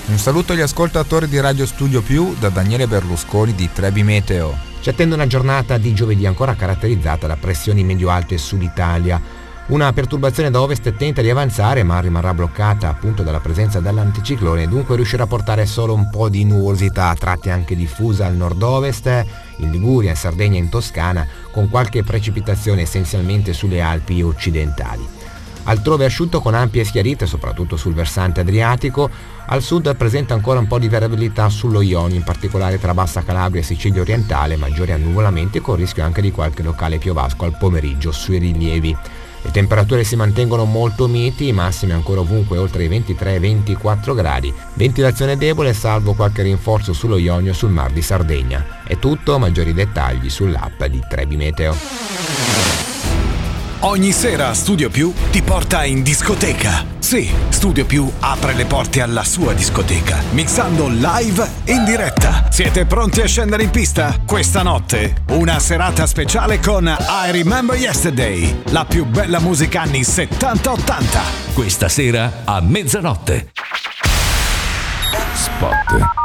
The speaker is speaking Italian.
Un saluto agli ascoltatori di Radio Studio Più da Daniele Berlusconi di Trebi Meteo. Ci attende una giornata di giovedì ancora caratterizzata da pressioni medio-alte sull'Italia. Una perturbazione da ovest tenta di avanzare ma rimarrà bloccata appunto dalla presenza dell'anticiclone e dunque riuscirà a portare solo un po' di nuvolosità, a tratti anche diffusa al nord-ovest, in Liguria, in Sardegna e in Toscana, con qualche precipitazione essenzialmente sulle Alpi occidentali. Altrove asciutto con ampie schiarite, soprattutto sul versante adriatico. Al sud presenta ancora un po' di variabilità sullo Ionio, in particolare tra Bassa Calabria e Sicilia orientale, maggiori annuvolamenti con rischio anche di qualche locale piovasco al pomeriggio sui rilievi. Le temperature si mantengono molto miti, massime ancora ovunque oltre i 23-24 gradi. Ventilazione debole salvo qualche rinforzo sullo Ionio e sul Mar di Sardegna. È tutto, maggiori dettagli sull'app di Trebi Meteo. Ogni sera Studio Più ti porta in discoteca. Sì, Studio Più apre le porte alla sua discoteca, mixando live in diretta. Siete pronti a scendere in pista? Questa notte, una serata speciale con I Remember Yesterday, la più bella musica anni 70-80. Questa sera a mezzanotte. Spot.